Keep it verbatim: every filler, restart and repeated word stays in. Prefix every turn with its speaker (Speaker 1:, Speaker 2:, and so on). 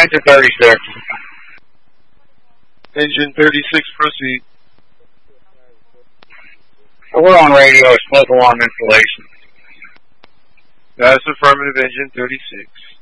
Speaker 1: to thirty-six.
Speaker 2: Engine thirty-six, proceed.
Speaker 1: We're on radio, smoke alarm installation.
Speaker 2: That's affirmative, engine thirty-six.